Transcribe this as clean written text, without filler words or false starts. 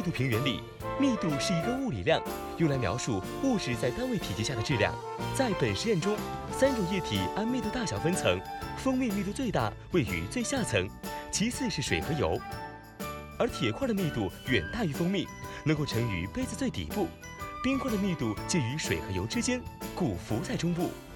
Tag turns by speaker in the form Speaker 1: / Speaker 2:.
Speaker 1: 度平原里，密度是一个物理量，用来描述物质在单位体积下的质量。在本实验中，3种液体按密度大小分层，蜂蜜密度最大，位于最下层，其次是水和油。而铁块的密度远大于蜂蜜，能够沉于杯子最底部；冰块的密度介于水和油之间，故浮在中部。